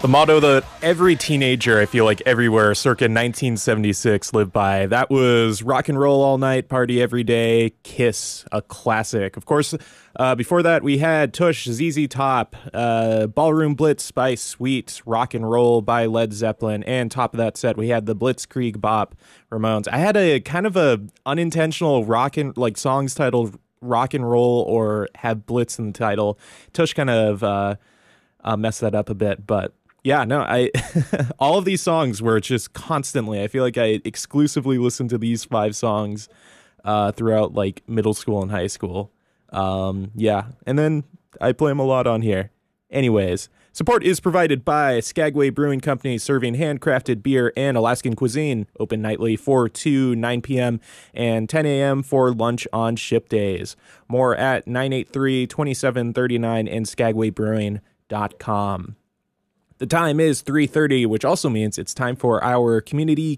The motto that every teenager, I feel like everywhere, circa 1976, lived by. That was rock and roll all night, party every day, Kiss, a classic. Of course, before that, we had Tush, ZZ Top, Ballroom Blitz by Sweet, Rock and Roll by Led Zeppelin, and top of that set, we had the Blitzkrieg Bop, Ramones. I had a kind of a unintentional songs titled Rock and Roll or have Blitz in the title. Tush kind of messed that up a bit, but yeah, no, all of these songs were just constantly, I feel like I exclusively listened to these 5 songs throughout like middle school and high school. Yeah, and then I play them a lot on here. Anyways, support is provided by Skagway Brewing Company, serving handcrafted beer and Alaskan cuisine, open nightly 4 to 9 p.m. and 10 a.m. for lunch on ship days. More at 983-2739 and skagwaybrewing.com. The time is 3:30, which also means it's time for our community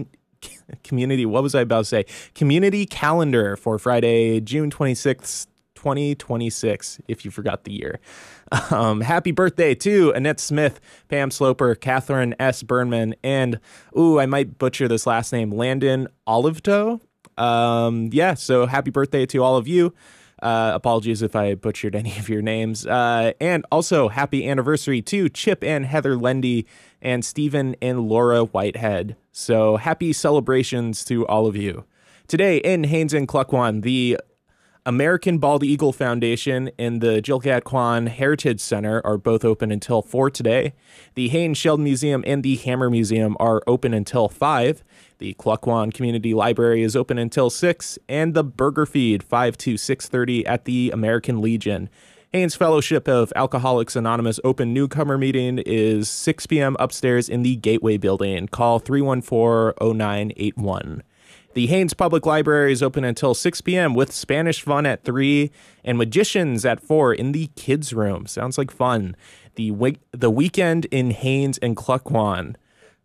calendar for Friday, June 26th, 2026, if you forgot the year. Happy birthday to Annette Smith, Pam Sloper, Catherine S. Burnman, and, I might butcher this last name, Landon Oliveto. So happy birthday to all of you. Apologies if I butchered any of your names. And also happy anniversary to Chip and Heather Lendy and Stephen and Laura Whitehead. So happy celebrations to all of you. Today in Haines and Klukwan, the American Bald Eagle Foundation and the Jilkat Kwan Heritage Center are both open until 4 today. The Haines Sheldon Museum and the Hammer Museum are open until 5. The Klukwan Community Library is open until 6. And the Burger Feed, 5 to 6:30 at the American Legion. Haines Fellowship of Alcoholics Anonymous open newcomer meeting is 6 p.m. upstairs in the Gateway Building. Call 314-0981. The Haines Public Library is open until 6 p.m. with Spanish fun at 3 and Magicians at 4 in the kids' room. Sounds like fun. The weekend in Haines and Klukwan.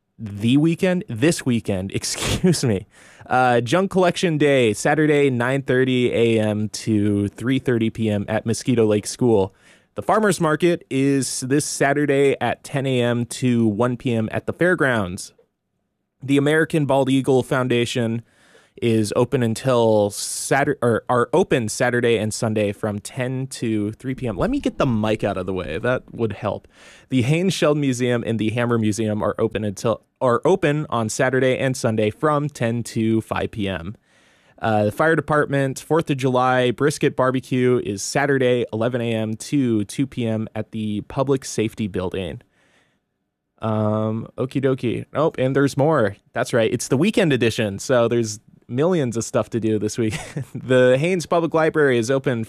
This weekend, excuse me. Junk Collection Day, Saturday, 9:30 a.m. to 3:30 p.m. at Mosquito Lake School. The Farmers Market is this Saturday at 10 a.m. to 1 p.m. at the fairgrounds. The American Bald Eagle Foundation is open until open Saturday and Sunday from 10 to 3 p.m. Let me get the mic out of the way. That would help. The Haines Sheldon Museum and the Hammer Museum are open on Saturday and Sunday from 10 to 5 p.m. The Fire Department 4th of July Brisket Barbecue is Saturday 11 a.m. to 2 p.m. at the Public Safety Building. Okie dokie. Oh, and there's more. That's right. It's the weekend edition. So there's millions of stuff to do this week. The Haines Public Library is open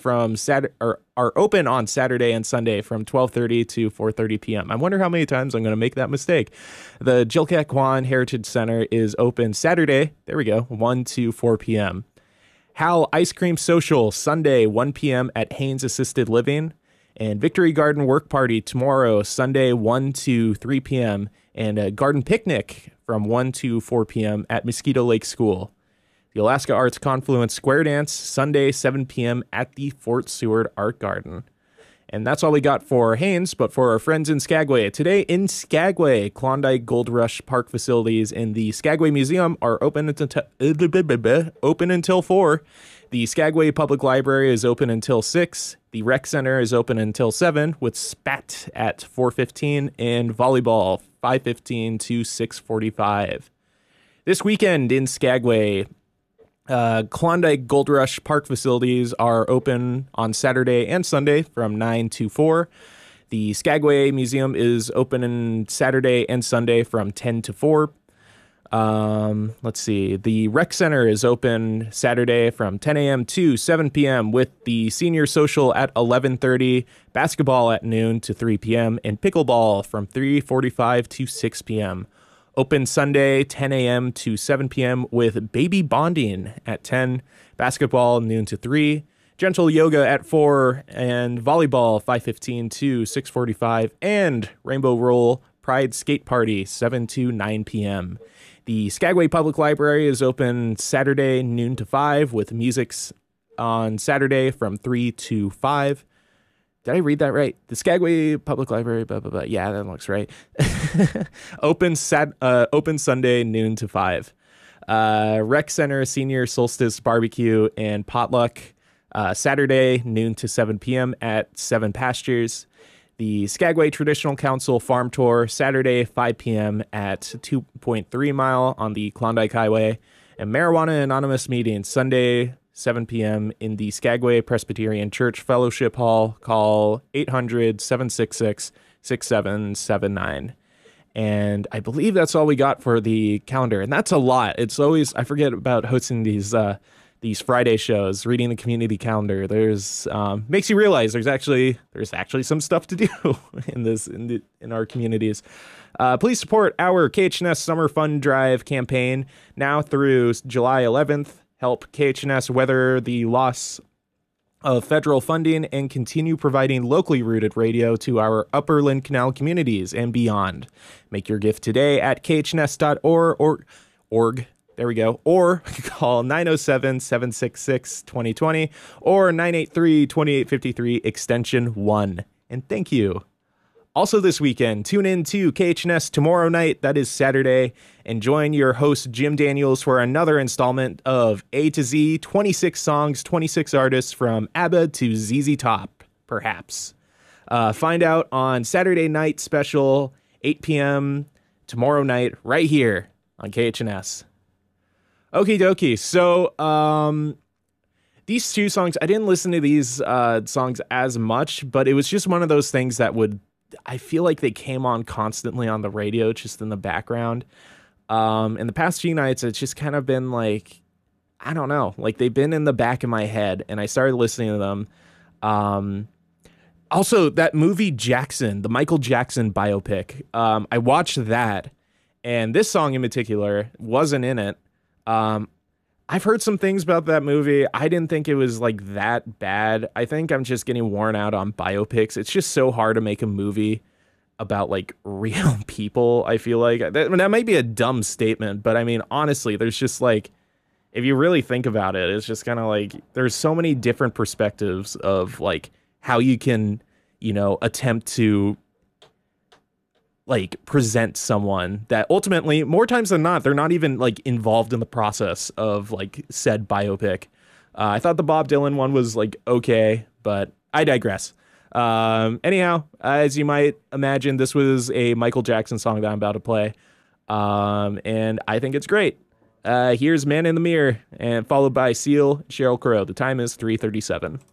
open on Saturday and Sunday from 12:30 to 4:30 p.m. I wonder how many times I'm going to make that mistake. The Jilkat Kwan Heritage Center is open Saturday. There we go. 1 to 4 p.m. Hal Ice Cream Social Sunday 1 p.m. at Haines Assisted Living. And Victory Garden Work Party tomorrow, Sunday, 1 to 3 p.m. And a garden picnic from 1 to 4 p.m. at Mosquito Lake School. The Alaska Arts Confluence Square Dance, Sunday, 7 p.m. at the Fort Seward Art Garden. And that's all we got for Haines, but for our friends in Skagway. Today in Skagway, Klondike Gold Rush Park facilities in the Skagway Museum are open until 4. The Skagway Public Library is open until 6. The Rec Center is open until 7 with SPAT at 4:15 and volleyball 5:15 to 6:45. This weekend in Skagway, Klondike Gold Rush Park facilities are open on Saturday and Sunday from 9 to 4. The Skagway Museum is open on Saturday and Sunday from 10 to 4. Let's see. The Rec Center is open Saturday from 10 a.m. to 7 p.m. with the Senior Social at 11:30, basketball at noon to 3 p.m., and pickleball from 3:45 to 6 p.m. Open Sunday, 10 a.m. to 7 p.m. with baby bonding at 10, basketball noon to 3, gentle yoga at 4, and volleyball 5:15 to 6:45, and Rainbow Roll Pride Skate Party 7 to 9 p.m. The Skagway Public Library is open Saturday noon to 5 with music on Saturday from 3 to 5. Did I read that right? The Skagway Public Library, blah, blah, blah. Yeah, that looks right. Open Sunday, noon to 5. Rec Center Senior Solstice Barbecue and Potluck, Saturday, noon to 7 p.m. at 7 Pastures. The Skagway Traditional Council Farm Tour, Saturday, 5 p.m. at 2.3 Mile on the Klondike Highway. And Marijuana Anonymous meeting, Sunday, 7 p.m. in the Skagway Presbyterian Church Fellowship Hall. Call 800-766-6779. And I believe that's all we got for the calendar. And that's a lot. It's always, I forget about hosting these Friday shows, reading the community calendar. There's makes you realize there's actually some stuff to do in our communities. Please support our KHNS Summer Fund Drive campaign now through July 11th. Help KHNS weather the loss of federal funding and continue providing locally rooted radio to our Upper Lynn Canal communities and beyond. Make your gift today at khns.org. There we go. Or call 907-766-2020 or 983-2853 extension 1. And thank you. Also this weekend, tune in to KHNS tomorrow night, that is Saturday, and join your host Jim Daniels for another installment of A to Z, 26 songs, 26 artists from ABBA to ZZ Top, perhaps. Find out on Saturday night special, 8 p.m. tomorrow night, right here on KHNS. Okie dokie. So, these two songs, I didn't listen to these songs as much, but it was just one of those things that I feel like they came on constantly on the radio, just in the background. In the past few nights, it's just kind of been like, I don't know, like they've been in the back of my head, and I started listening to them. Also, that movie Jackson, the Michael Jackson biopic, I watched that, and this song in particular wasn't in it. I've heard some things about that movie. I didn't think it was like that bad. I think I'm just getting worn out on biopics. It's just so hard to make a movie about like real people. I feel like that might be a dumb statement, but I mean, honestly, there's just like, if you really think about it, it's just kind of like, there's so many different perspectives of like how you can, attempt to like present someone that ultimately, more times than not, they're not even like involved in the process of like said biopic. I thought the Bob Dylan one was like okay, but I digress. Anyhow, as you might imagine, this was a Michael Jackson song that I'm about to play, and I think it's great. Here's Man in the Mirror, and followed by Seal, Sheryl Crow. The time is 3:37.